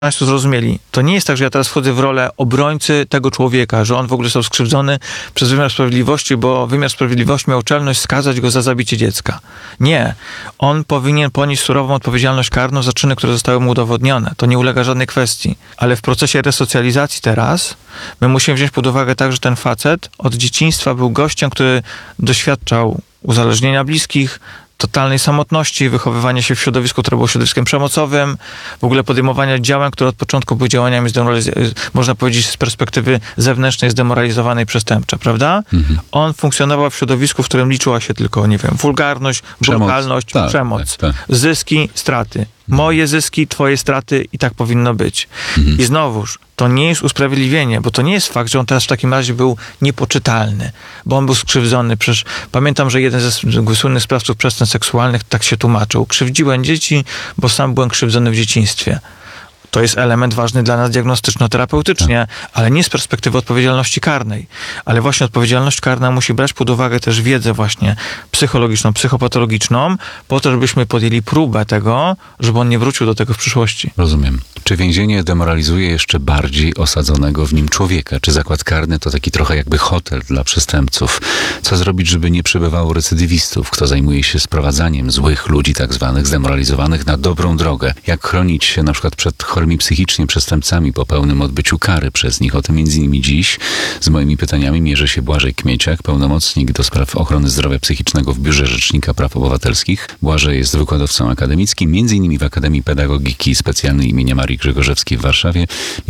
Państwo zrozumieli, to nie jest tak, że ja teraz wchodzę w rolę obrońcy tego człowieka, że on w ogóle został skrzywdzony przez wymiar sprawiedliwości, bo wymiar sprawiedliwości miał czelność skazać go za zabicie dziecka. Nie. On powinien ponieść surową odpowiedzialność karną za czyny, które zostały mu udowodnione. To nie ulega żadnej kwestii. Ale w procesie resocjalizacji teraz my musimy wziąć pod uwagę tak, że ten facet od dzieciństwa był gościem, który doświadczał uzależnienia bliskich, totalnej samotności, wychowywania się w środowisku, które było środowiskiem przemocowym, w ogóle podejmowania działań, które od początku były działaniami, można powiedzieć, z perspektywy zewnętrznej, zdemoralizowanej, przestępcze, prawda? On funkcjonował w środowisku, w którym liczyła się tylko, nie wiem, wulgarność, brutalność, przemoc, zyski, straty. Moje zyski, twoje straty i tak powinno być. I znowuż, to nie jest usprawiedliwienie, bo to nie jest fakt, że on teraz w takim razie był niepoczytalny, bo on był skrzywdzony. Przecież pamiętam, że jeden ze słynnych sprawców przestępstw seksualnych tak się tłumaczył. Krzywdziłem dzieci, bo sam byłem krzywdzony w dzieciństwie. To jest element ważny dla nas diagnostyczno-terapeutycznie, ale nie z perspektywy odpowiedzialności karnej. Ale właśnie odpowiedzialność karna musi brać pod uwagę też wiedzę właśnie psychologiczną, psychopatologiczną, po to, żebyśmy podjęli próbę tego, żeby on nie wrócił do tego w przyszłości. Rozumiem. Czy więzienie demoralizuje jeszcze bardziej osadzonego w nim człowieka? Czy zakład karny to taki trochę jakby hotel dla przestępców? Co zrobić, żeby nie przybywało recydywistów? Kto zajmuje się sprowadzaniem złych ludzi, tak zwanych, zdemoralizowanych na dobrą drogę? Jak chronić się na przykład przed chorymi psychicznie przestępcami po pełnym odbyciu kary przez nich? O tym między innymi dziś z moimi pytaniami mierzy się Błażej Kmieciak, pełnomocnik do spraw ochrony zdrowia psychicznego w Biurze Rzecznika Praw Obywatelskich. Błażej jest wykładowcą akademickim, między innymi w Akademii Pedagogiki Specjalnej imienia Marii Grzegorzewskiej w Warszawie.